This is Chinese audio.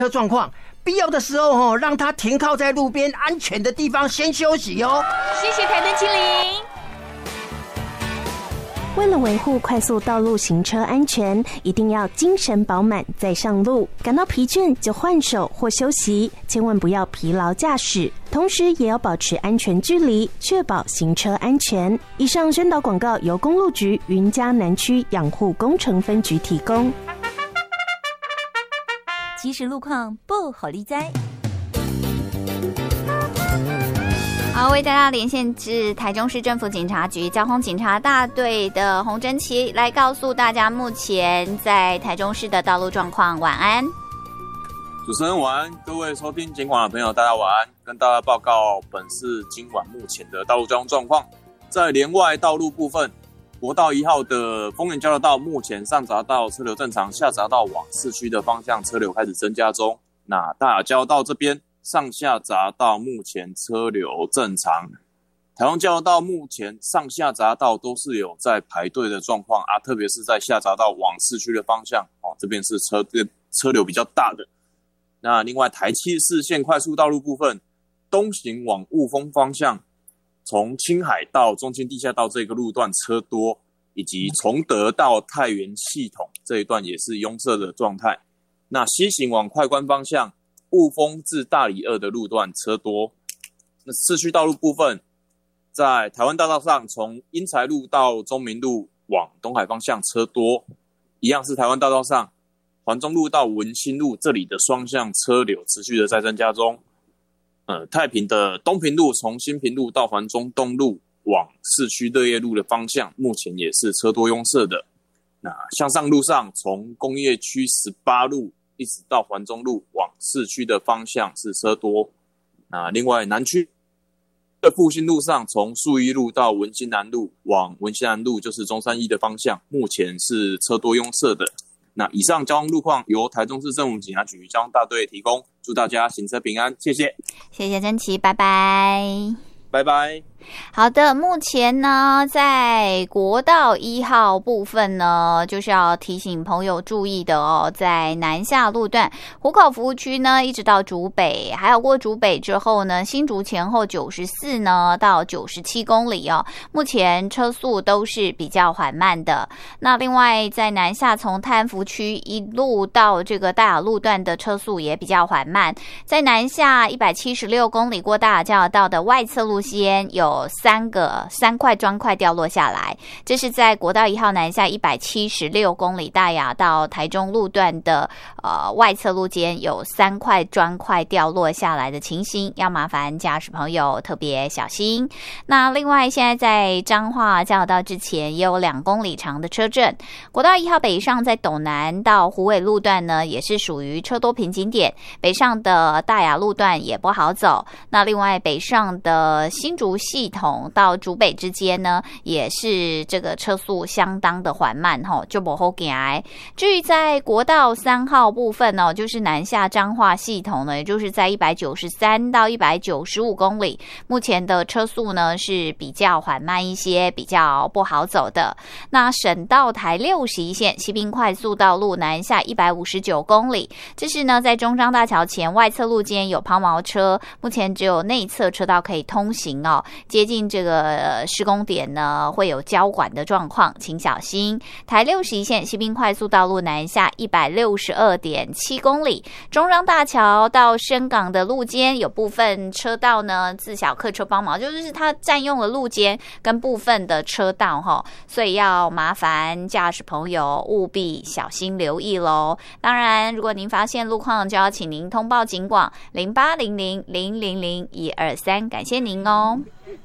车状况，必要的时候让它停靠在路边安全的地方先休息哦。 谢谢台灯精灵。 为了维护快速道路行车安全，一定要精神饱满再上路，感到疲倦就换手或休息，千万不要疲劳驾驶，同时也要保持安全距离，确保行车安全。以上宣导广告由公路局云嘉南区养护工程分局提供。 即时路况不好利哉。好，为大家连线至台中市政府警察局交通警察大队的洪真奇来告诉大家目前在台中市的道路状况。晚安。 主持人晚安，各位收听警广的朋友大家晚安，跟大家报告本市今晚目前的道路交通状况。在连外道路部分，国道1号的丰原交流道目前上匝道车流正常，下匝道往市区的方向车流开始增加中。那大雅交流道这边上下匝道目前车流正常，台湾交流道目前上下匝道都是有在排队的状况啊，特别是在下匝道往市区的方向这边是车流比较大的。那另外台74线快速道路部分，东行往雾峰方向，从青海到中清地下道这个路段车多，以及崇德到太原系统这一段也是拥塞的状态。那西行往快关方向，雾峰至大里2的路段车多。那市区道路部分，在台湾大道上，从英才路到中明路往东海方向车多，一样是台湾大道上，环中路到文心路这里的双向车流持续的在增加中。太平的东平路从新平路到环中东路往市区乐业路的方向，目前也是车多拥塞的。那向上路上，从工业区18路一直到环中路往市区的方向是车多。那另外南区的复兴路上，从树一路到文心南路往文心南路就是中山一的方向，目前是车多拥塞的。那以上交通路况由台中市政府警察局交通大队提供，祝大家行车平安，谢谢。 谢谢真奇，拜拜。 拜拜。 好的，目前呢，在国道1号部分呢，就是要提醒朋友注意的哦，在南下路段湖口服务区呢，一直到竹北，还有过竹北之后呢，新竹前后94呢到97公里哦，目前车速都是比较缓慢的。那另外在南下从泰安服区一路到这个大雅路段的车速也比较缓慢，在南下176公里过大雅交流道的外侧路线有3块砖块掉落下来，这是在国道1号南下176公里大雅到台中路段的外侧路间有3块砖块掉落下来的情形，要麻烦驾驶朋友特别小心。那另外现在在彰化交流道之前也有2公里长的车阵，国道1号北上在斗南到虎尾路段呢也是属于车多瓶颈点，北上的大雅路段也不好走。那另外北上的新竹系统到竹北之间呢，也是这个车速相当的缓慢就不好行。至于在国道3号部分呢，就是南下彰化系统呢，也就是在193到195公里，目前的车速呢是比较缓慢一些，比较不好走的。那省道台61线西滨快速道路南下159公里，这是呢在中彰大桥前外侧路间有抛锚车，目前只有内侧车道可以通行哦，接近这个施工点呢会有交管的状况，请小心。台61线西滨快速道路南下162.7公里，中彰大桥到深港的路间有部分车道呢自小客车帮忙，就是它占用了路间跟部分的车道所以要麻烦驾驶朋友务必小心留意咯。当然如果您发现路况，就要请您通报警广0800000123，感谢您哦。